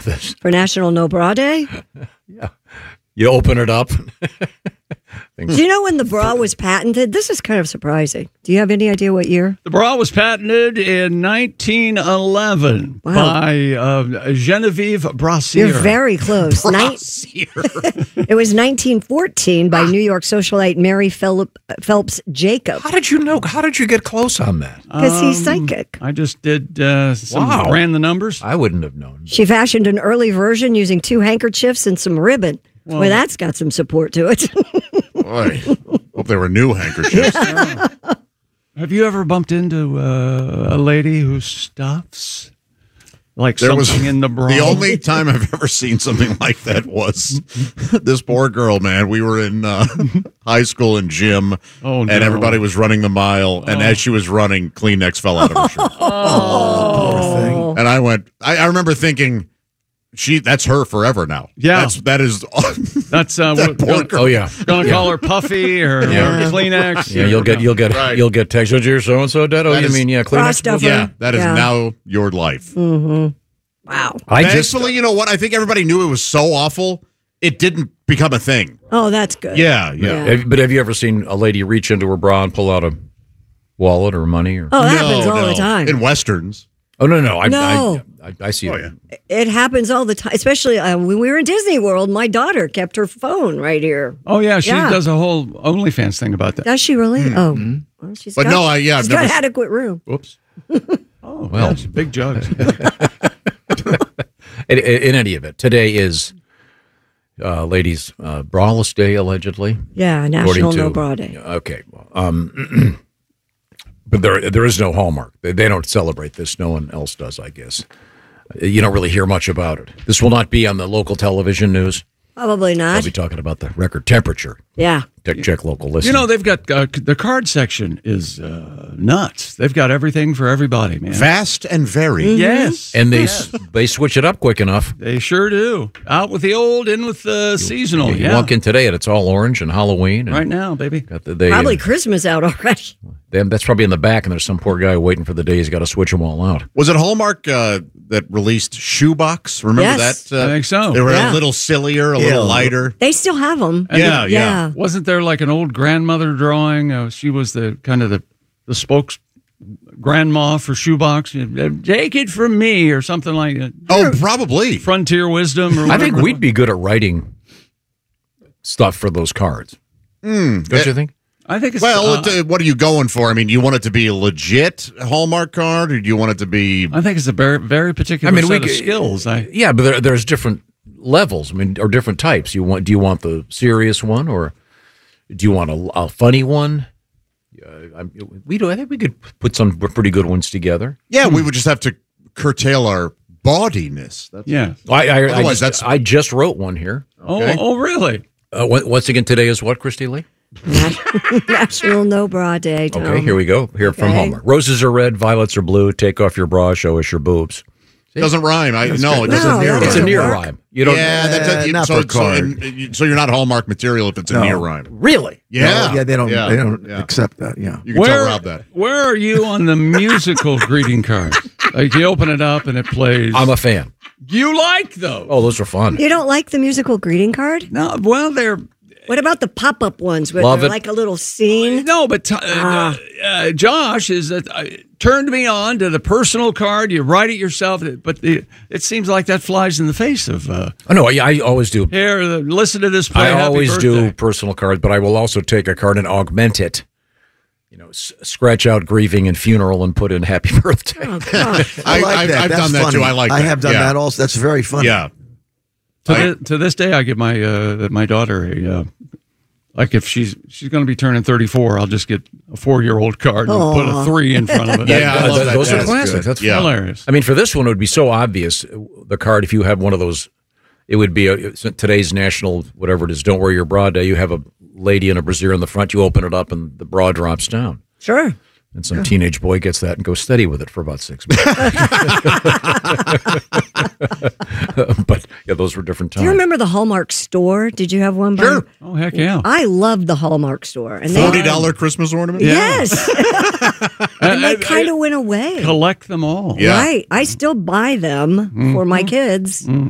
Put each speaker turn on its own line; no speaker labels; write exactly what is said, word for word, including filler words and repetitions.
this.
For National No Bra Day?
Yeah. You open it up.
Do you know when the bra was patented? This is kind of surprising. Do you have any idea what year?
The bra was patented in nineteen eleven
Wow.
by uh, Genevieve Brassier.
You're very close. Nin- it was nineteen fourteen by New York socialite Mary Phillip- Phelps Jacob.
How did you know? How did you get close on that?
Because he's
Um,
psychic.
I just did uh, some,
Wow.
ran the numbers.
I wouldn't have known.
She fashioned an early version using two handkerchiefs and some ribbon. Well, Boy, that's got some support to it.
Boy, hope they were new handkerchiefs.
Have you ever bumped into uh, a lady who stuffs like
There
something
was
in the bra?
The only time I've ever seen something like that was this poor girl, man. We were in uh, high school in gym,
Oh, no.
and everybody was running the mile, and as she was running, Kleenex fell out of her shirt.
Oh.
And I went, I, I remember thinking, she that's her forever now.
Yeah.
That's, that is,
That's uh,
that
what-
poor
gonna,
girl.
Oh yeah.
gonna call her Puffy or,
Yeah.
or Kleenex.
Yeah, you'll get you'll get
Right.
you'll get text. Oh, you're so and so dead. Oh,
That
you
is-
mean yeah,
Bra
Kleenex?
stuffer.
Yeah, that is
Yeah.
now your life.
Wow.
I just
Thankfully, you know what? I think everybody knew it was so awful, it didn't become a thing.
Oh, that's good.
Yeah, yeah.
Yeah.
Have- but have you ever seen a lady reach into her bra and pull out a wallet or money? Or
Oh, that
No,
happens all
no.
the time.
In Westerns.
oh no, no, I
No.
I, I, I see.
Oh,
it.
yeah.
It happens all the time, especially uh, when we were in Disney World. My daughter kept her phone right here.
Oh yeah, she
Yeah.
does a whole OnlyFans thing about that.
Does she really? Oh, well, she's
But
got,
no, I- yeah, I've
she's
never
got
s-
adequate room.
Whoops.
Oh
Well.
yes, big jugs.
In, in any event, today is uh, ladies' uh, braless day, allegedly.
Yeah,
according
National
to-
No Bra Day.
Okay, well, um, but there there is no Hallmark. They, they don't celebrate this. No one else does, I guess. You don't really hear much about it. This will not be on the local television news.
Probably
I'll
not.
be talking about the record temperature.
Yeah.
Check, check local listings.
You know, they've got uh, the card section is uh, nuts. They've got everything for everybody, man.
Vast and varied.
Yes,
and they s they switch it up quick enough.
they sure do. Out with the old, in with the seasonal.
You
yeah,
walk in today and it's all orange and Halloween. And
right now, baby.
got the, they,
Probably
uh,
Christmas out already.
they- that's probably in the back, and there's some poor guy waiting for the day he's got to switch them all out.
Was it Hallmark uh, that released Shoebox? Remember
Yes.
that? Uh,
I think so.
They were
Yeah.
a little sillier, a
Yeah.
little lighter.
They still have them.
Yeah, yeah.
Yeah.
Wasn't there like an old grandmother drawing? Uh, she was the kind of the the spokes grandma for Shoebox. Uh, Take it from me, or something like that.
Oh, probably.
Frontier wisdom. Or
I think
whatever.
we'd be good at writing stuff for those cards. Don't you think?
I think it's
Well,
uh,
it, uh, what are you going for? I mean, you want it to be a legit Hallmark card, or do you want it to be?
I think it's a very very particular
I mean, we
set of
could-
skills. I
Yeah, but there, there's different levels. I mean, or different types. You want? Do you want the serious one, or do you want a, a funny one? Uh, I, we do. I think we could put some pretty good ones together.
Yeah, we would just have to curtail our bawdiness. That's,
yeah.
I, I, I,
Otherwise,
just,
that's-
I just wrote one here.
Okay.
Oh, oh, really?
Uh, what- once again, today is what, Christy Lee?
National No Bra Day. Tom.
Okay, here we go. Here from
Okay.
Hallmark. Roses are red, violets are blue. Take off your bra, show us your boobs.
doesn't rhyme. I no, it doesn't.
No,
near
that
It's a
doesn't
rhyme.
near
work.
rhyme. You don't.
Yeah, that does,
Uh, not
so,
for
so,
card.
and, uh, so you're not Hallmark material if it's a
No.
near rhyme.
Really?
Yeah,
No, yeah, they don't.
Yeah,
They don't
yeah.
accept that. Yeah.
You can tell Rob that.
Where are you on the musical greeting card? Like you open it up and it plays.
I'm a fan.
you like those?
Oh, those are fun.
You don't like the musical greeting card?
No, well they're
What about the pop-up ones where
Love
they're
it.
like a little scene?
no, but uh,
Ah.
uh, Josh is that uh, turned me on to the personal card. You write it yourself, but the, it seems like that flies in the face of uh,
Oh, no, I, I always do.
here. Uh, listen to this play.
I
Happy
always do
birthday.
personal cards, but I will also take a card and augment it. You know, s- scratch out grieving and funeral and put in happy birthday.
Oh, gosh.
I,
I-
like
I've-
that.
I've
That's
done that
funny.
too. I like
I
that.
have done
Yeah.
that also. That's very funny.
Yeah,
To,
I-
thi- to this day, I give my uh, my daughter a uh, like if she's she's going to be turning thirty-four, I'll just get a four year old card and put a three in front of it.
Yeah, I
Uh,
love
th-
that.
those are
That's
classics.
good.
That's
Yeah.
hilarious.
I mean, for this one, it would be so obvious. uh, The card, if you have one of those, it would be a, it's today's national, whatever it is, Don't Wear Your Bra Day. You have a lady in a brassiere in the front. You open it up, and the bra drops down.
Sure.
And some teenage boy gets that and goes steady with it for about six months. But yeah, those were different
Do
times.
you remember the Hallmark store? Did you have one? by-
Sure.
Oh heck yeah!
I loved the Hallmark store. And they,
forty dollar Christmas ornament.
Yes. and they
I-
kind of went away.
Collect them all.
Yeah.
Right. I still buy them for my kids.
Mm,